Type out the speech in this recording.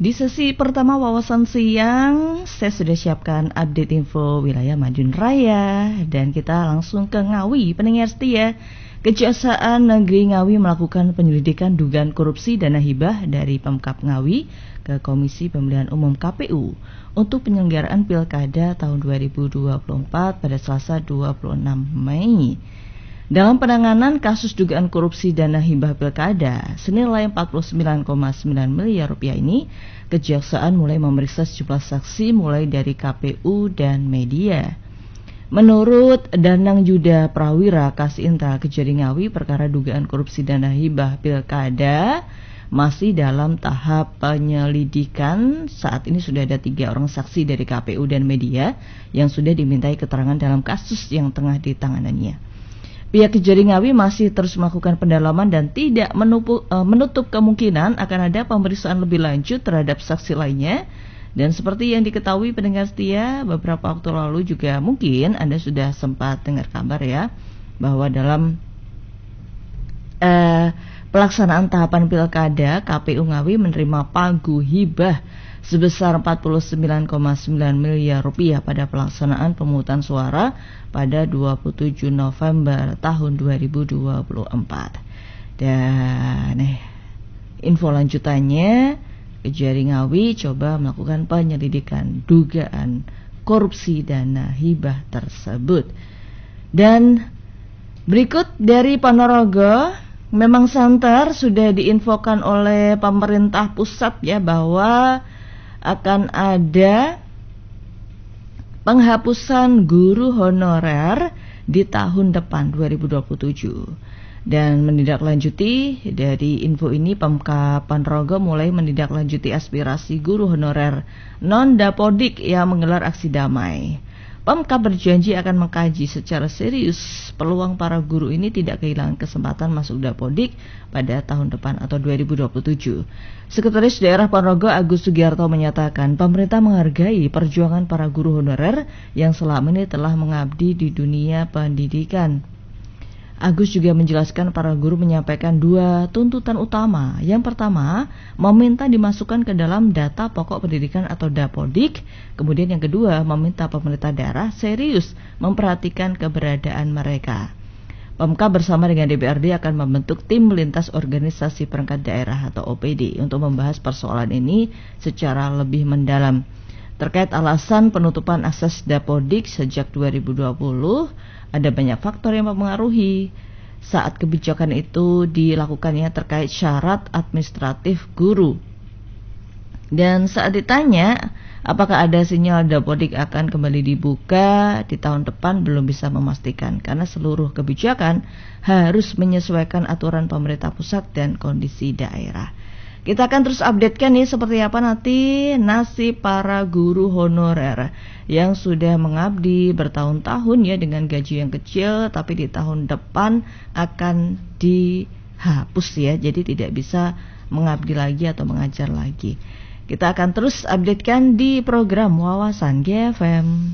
Di sesi pertama wawasan siang, saya sudah siapkan update info wilayah Madiun Raya dan kita langsung ke Ngawi. Pendengar setia, Kejaksaan Negeri Ngawi melakukan penyelidikan dugaan korupsi dana hibah dari Pemkab Ngawi ke Komisi Pemilihan Umum KPU untuk penyelenggaraan Pilkada tahun 2024 pada Selasa 26 Mei. Dalam penanganan kasus dugaan korupsi dana hibah pilkada senilai 49,9 miliar rupiah ini, Kejaksaan mulai memeriksa sejumlah saksi mulai dari KPU dan media. Menurut Danang Yuda Prawira Kasintra Kejari Ngawi, perkara dugaan korupsi dana hibah pilkada masih dalam tahap penyelidikan. Saat ini sudah ada 3 orang saksi dari KPU dan media yang sudah dimintai keterangan dalam kasus yang tengah ditanganannya. Pihak Kejari Ngawi masih terus melakukan pendalaman dan tidak menutup kemungkinan akan ada pemeriksaan lebih lanjut terhadap saksi lainnya. Dan seperti yang diketahui pendengar setia, beberapa waktu lalu juga mungkin Anda sudah sempat dengar kabar ya, bahwa dalam pelaksanaan tahapan pilkada, KPU Ngawi menerima pagu hibah sebesar 49,9 miliar rupiah pada pelaksanaan pemungutan suara pada 27 November tahun 2024. Dan info lanjutannya, Kejari Ngawi coba melakukan penyelidikan dugaan korupsi dana hibah tersebut. Dan berikut dari Ponorogo, memang santer sudah diinfokan oleh pemerintah pusat ya bahwa akan ada penghapusan guru honorer di tahun depan 2027. Dan menindaklanjuti dari info ini, Pemkab Ponorogo mulai menindaklanjuti aspirasi guru honorer non-dapodik yang menggelar aksi damai. Pemkab berjanji akan mengkaji secara serius peluang para guru ini tidak kehilangan kesempatan masuk dapodik pada tahun depan atau 2027. Sekretaris Daerah Ponorogo Agus Sugiarto menyatakan pemerintah menghargai perjuangan para guru honorer yang selama ini telah mengabdi di dunia pendidikan. Agus juga menjelaskan para guru menyampaikan 2 tuntutan utama. Yang pertama, meminta dimasukkan ke dalam data pokok pendidikan atau dapodik. Kemudian yang kedua, meminta pemerintah daerah serius memperhatikan keberadaan mereka. Pemkab bersama dengan DPRD akan membentuk tim lintas organisasi perangkat daerah atau OPD untuk membahas persoalan ini secara lebih mendalam. Terkait alasan penutupan akses dapodik sejak 2020, ada banyak faktor yang mempengaruhi saat kebijakan itu dilakukannya terkait syarat administratif guru. Dan saat ditanya apakah ada sinyal dapodik akan kembali dibuka di tahun depan, belum bisa memastikan karena seluruh kebijakan harus menyesuaikan aturan pemerintah pusat dan kondisi daerah. Kita akan terus updatekan nih seperti apa nanti nasib para guru honorer yang sudah mengabdi bertahun-tahun ya dengan gaji yang kecil, tapi di tahun depan akan dihapus ya, jadi tidak bisa mengabdi lagi atau mengajar lagi. Kita akan terus updatekan di program Wawasan GFM.